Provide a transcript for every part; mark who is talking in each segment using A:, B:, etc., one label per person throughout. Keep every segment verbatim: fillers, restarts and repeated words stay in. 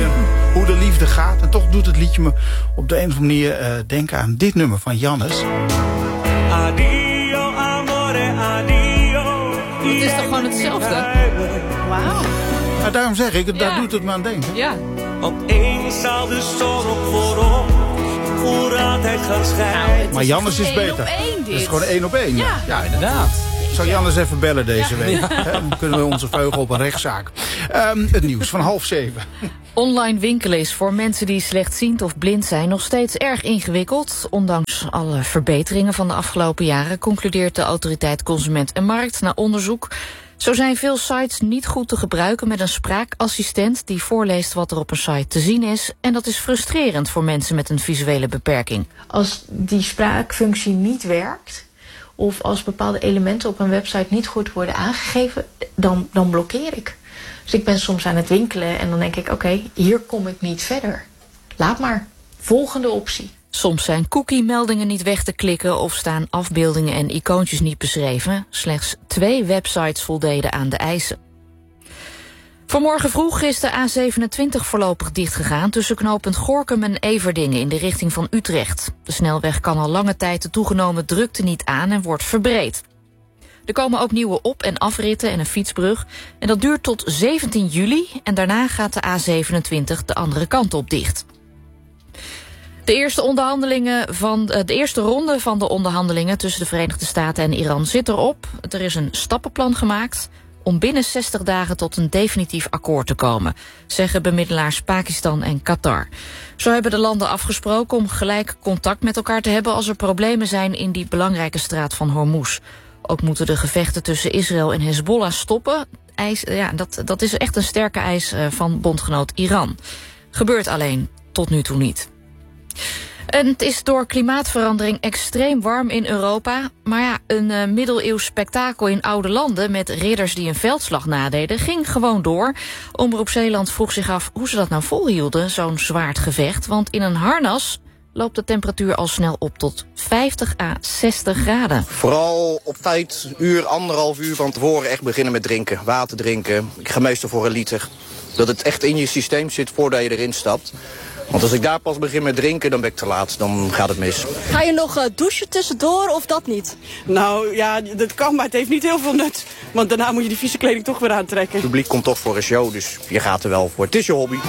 A: hoe de liefde gaat. En toch doet het liedje me op de een of andere manier uh, denken aan dit nummer van Jannes.
B: Adio, amore, adio.
C: Het is toch gewoon hetzelfde? Wauw.
A: Nou, daarom zeg ik, daar
C: Ja.
A: doet het me aan denken.
C: Ja.
B: Opeens zal de zon op voorop voor altijd gaan schijnen.
A: Maar Jannes is
C: één
A: beter.
C: op één dit.
A: Het is gewoon één op één. Ja,
C: Ja.
A: ja inderdaad. Ik zal Jannes even bellen deze week. Hè, dan kunnen we onze vleugel op een rechtszaak. Um, het nieuws van half zeven.
C: Online winkelen is voor mensen die slechtziend of blind zijn nog steeds erg ingewikkeld. Ondanks alle verbeteringen van de afgelopen jaren concludeert de autoriteit Consument en Markt na onderzoek. Zo zijn veel sites niet goed te gebruiken met een spraakassistent die voorleest wat er op een site te zien is. En dat is frustrerend voor mensen met een visuele beperking.
D: Als die spraakfunctie niet werkt, of als bepaalde elementen op een website niet goed worden aangegeven, dan, dan blokkeer ik. Dus ik ben soms aan het winkelen en dan denk ik, oké, okay, hier kom ik niet verder. Laat maar. Volgende optie.
C: Soms zijn cookie-meldingen niet weg te klikken of staan afbeeldingen en icoontjes niet beschreven. Slechts twee websites voldeden aan de eisen. Vanmorgen vroeg is de A zevenentwintig voorlopig dichtgegaan tussen knooppunt Gorinchem en Everdingen in de richting van Utrecht. De snelweg kan al lange tijd de toegenomen drukte niet aan en wordt verbreed. Er komen ook nieuwe op- en afritten en een fietsbrug. En dat duurt tot zeventien juli en daarna gaat de A zevenentwintig de andere kant op dicht. De eerste, onderhandelingen van, de eerste ronde van de onderhandelingen tussen de Verenigde Staten en Iran zit erop. Er is een stappenplan gemaakt om binnen zestig dagen tot een definitief akkoord te komen, zeggen bemiddelaars Pakistan en Qatar. Zo hebben de landen afgesproken om gelijk contact met elkaar te hebben als er problemen zijn in die belangrijke straat van Hormuz. Ook moeten de gevechten tussen Israël en Hezbollah stoppen. Eis, ja, dat, dat is echt een sterke eis van bondgenoot Iran. Gebeurt alleen tot nu toe niet. En het is door klimaatverandering extreem warm in Europa. Maar ja, een uh, middeleeuws spektakel in oude landen met ridders die een veldslag nadeden ging gewoon door. Omroep Zeeland vroeg zich af hoe ze dat nou volhielden, zo'n zwaardgevecht. Want in een harnas loopt de temperatuur al snel op tot vijftig à zestig graden.
E: Vooral op tijd, uur, anderhalf uur van tevoren echt beginnen met drinken. Water drinken. Ik ga meestal voor een liter. Dat het echt in je systeem zit voordat je erin stapt. Want als ik daar pas begin met drinken, dan ben ik te laat. Dan gaat het mis.
F: Ga je nog uh, douchen tussendoor of dat niet?
G: Nou ja, dat kan, maar het heeft niet heel veel nut. Want daarna moet je die vieze kleding toch weer aantrekken.
E: Het publiek komt toch voor een show, dus je gaat er wel voor. Het is je hobby.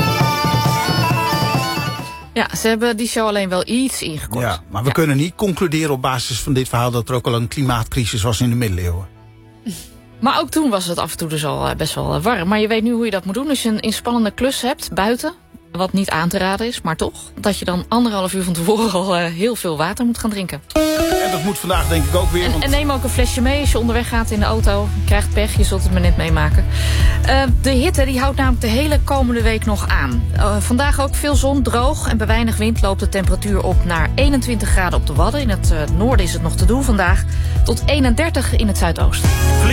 C: Ja, ze hebben die show alleen wel iets ingekort.
A: Ja, maar we
C: ja.
A: kunnen niet concluderen op basis van dit verhaal dat er ook al een klimaatcrisis was in de middeleeuwen.
C: Maar ook toen was het af en toe dus al best wel warm. Maar je weet nu hoe je dat moet doen. Als je een inspannende klus hebt buiten, wat niet aan te raden is, maar toch, dat je dan anderhalf uur van tevoren al uh, heel veel water moet gaan drinken.
A: En dat moet vandaag denk ik ook weer.
C: En,
A: Want...
C: en neem ook een flesje mee als je onderweg gaat in de auto. Je krijgt pech, je zult het maar net meemaken. Uh, de hitte die houdt namelijk de hele komende week nog aan. Uh, vandaag ook veel zon, droog en bij weinig wind loopt de temperatuur op naar eenentwintig graden op de Wadden. In het uh, noorden is het nog te doen vandaag. Tot eenendertig in het zuidoosten.